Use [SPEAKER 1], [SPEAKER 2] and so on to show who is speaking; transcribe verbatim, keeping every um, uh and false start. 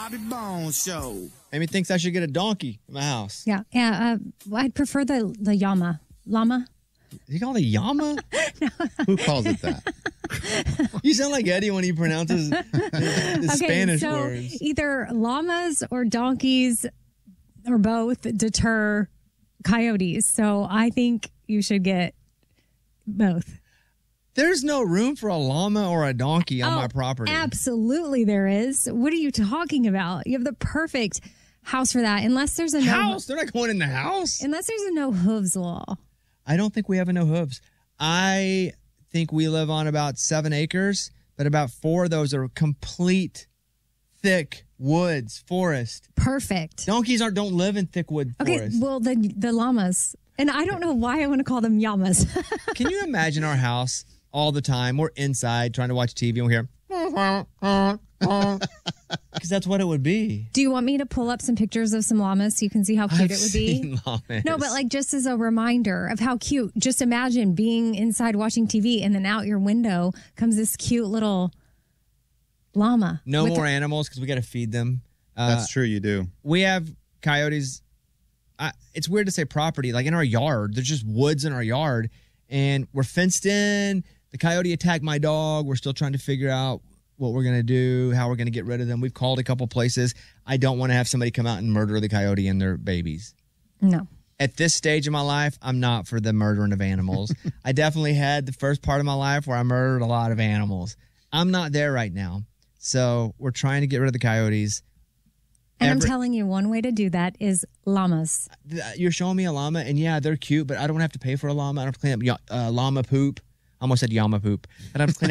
[SPEAKER 1] Bobby Bones Show.
[SPEAKER 2] Amy thinks I should get a donkey in my house.
[SPEAKER 3] Yeah, yeah. Uh, I'd prefer the the llama. Llama?
[SPEAKER 2] You call it a llama?
[SPEAKER 3] No.
[SPEAKER 4] Who calls it that?
[SPEAKER 2] You sound like Eddie when he pronounces the, the
[SPEAKER 3] Okay,
[SPEAKER 2] Spanish
[SPEAKER 3] so
[SPEAKER 2] words.
[SPEAKER 3] either llamas or donkeys or both deter coyotes. So I think you should get both.
[SPEAKER 2] There's no room for a llama or a donkey on
[SPEAKER 3] Oh,
[SPEAKER 2] my property.
[SPEAKER 3] Absolutely there is. What are you talking about? You have the perfect house for that. Unless there's a no
[SPEAKER 2] House? They're not going in the house.
[SPEAKER 3] Unless there's a no hooves law.
[SPEAKER 2] I don't think we have a no hooves. I think we live on about seven acres, but about four of those are complete thick woods, forest.
[SPEAKER 3] Perfect.
[SPEAKER 2] Donkeys aren't don't live in thick wood
[SPEAKER 3] Okay,
[SPEAKER 2] forest.
[SPEAKER 3] well, the the llamas. And I don't know why I want to call them llamas.
[SPEAKER 2] Can you imagine our house all the time? We're inside trying to watch T V and we hear because that's what it would be.
[SPEAKER 3] Do you want me to pull up some pictures of some llamas so you can see how cute
[SPEAKER 2] I've
[SPEAKER 3] it would be?
[SPEAKER 2] seen llamas.
[SPEAKER 3] No, but like just as a reminder of how cute. Just imagine being inside watching T V and then out your window comes this cute little llama.
[SPEAKER 2] No
[SPEAKER 3] with
[SPEAKER 2] more
[SPEAKER 3] a-
[SPEAKER 2] animals because we got to feed them. Uh,
[SPEAKER 4] That's true, you do.
[SPEAKER 2] We have coyotes. I, it's weird to say property, like in our yard. There's just woods in our yard, and we're fenced in. The coyote attacked my dog. We're still trying to figure out what we're going to do, how we're going to get rid of them. We've called a couple places. I don't want to have somebody come out and murder the coyote and their babies.
[SPEAKER 3] No.
[SPEAKER 2] At this stage of my life, I'm not for the murdering of animals. I definitely had the first part of my life where I murdered a lot of animals. I'm not there right now. So we're trying to get rid of the coyotes.
[SPEAKER 3] And
[SPEAKER 2] Every-
[SPEAKER 3] I'm telling you, one way to do that is llamas.
[SPEAKER 2] You're showing me a llama, and yeah, they're cute, but I don't have to pay for a llama. I don't have to clean up uh, llama poop. I almost said llama poop. I don't have to clean